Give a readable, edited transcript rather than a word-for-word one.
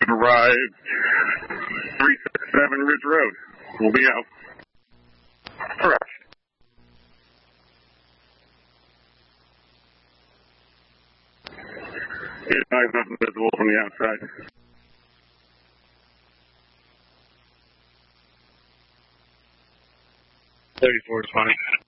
arrived 367 Ridge Road. We'll be out. Correct. It's nothing visible from the outside. 3420.